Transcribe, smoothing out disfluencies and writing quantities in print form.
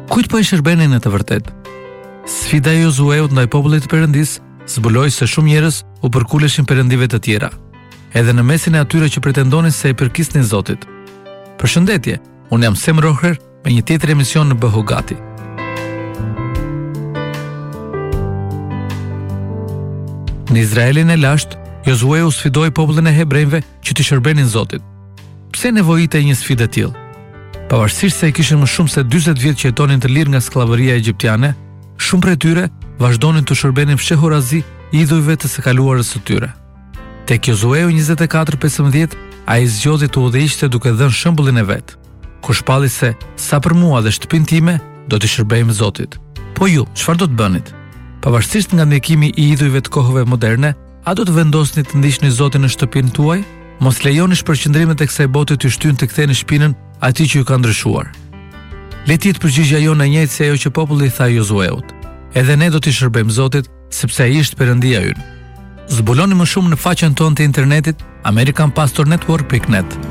Kujt po I shërbenin në të vërtet? Sfida e Josueut ndaj popullit të Perëndis zbuloi se shumë njerëz u përkuleshin perëndive të tjera, edhe në mesin e atyre që pretendonin se I përkisnin Zotit. Përshëndetje, unë jam Sem Roher me një tjetër emision në Bëhu Gati. Në Izraelin e lashtë, Josue u sfidoi popullin e hebrejve që t'i shërbenin Zotit. Pse nevojitej një sfidë e tillë? Pavarësisht se I kishin më shumë se 40 vjet që jetonin të lirë nga skllavëria egjiptiane, shumë prej tyre vazhdonin të shërbenin fshehurazi idhujve të së kaluarës së tyre. Tek Josue 24:15, ai zgjodhi të udhëhiqte duke dhënë shembullin e vet, ku shpalli se sa për mua dhe shtëpinë time do të shërbejmë Zotit. Po ju, çfarë do të bënit? Pavarësisht nga ndjekimi I idhujve të kohëve moderne, a do të vendosni të ndiqni Zotin në shtëpinë tuaj? Mos lejoni shpërqendrimet e kësaj bote të shtyjnë të ktheni shpinën atij që ju ka ndryshuar. Le të jetë përgjigjja jonë e njëjtë se ajo që populli I tha Josueut. Edhe ne do t'i shërbejmë Zotit, sepse ai është Perëndia ynë. Zbuloni më shumë në faqen tonë të internetit americanpastornetwork.net.